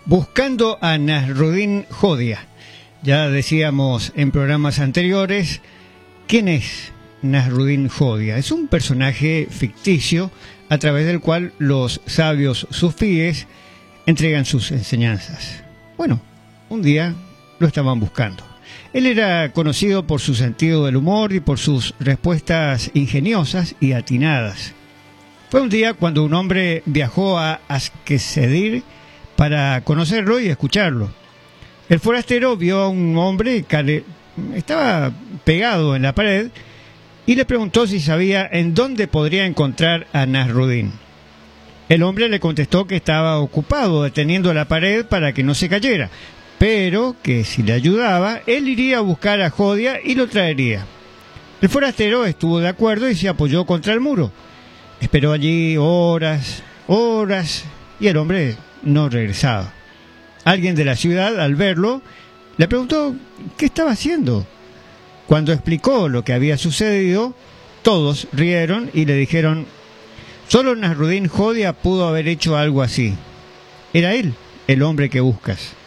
Buscando a Nasruddin Jodia. Ya decíamos en programas anteriores, ¿quién es Nasruddin Jodia? Es un personaje ficticio a través del cual los sabios sufíes entregan sus enseñanzas. Bueno, un día lo estaban buscando. Él era conocido por su sentido del humor y por sus respuestas ingeniosas y atinadas. Fue un día cuando un hombre viajó a Askesedir para conocerlo y escucharlo. El forastero vio a un hombre que estaba pegado en la pared y le preguntó si sabía en dónde podría encontrar a Nasruddin. El hombre le contestó que estaba ocupado deteniendo la pared para que no se cayera, pero que si le ayudaba, él iría a buscar a Jodia y lo traería. El forastero estuvo de acuerdo y se apoyó contra el muro. Esperó allí horas y el hombre no regresaba. Alguien de la ciudad, al verlo, le preguntó qué estaba haciendo. Cuando explicó lo que había sucedido, todos rieron y le dijeron: solo Nasruddin Jodia pudo haber hecho algo así. Era él el hombre que buscas.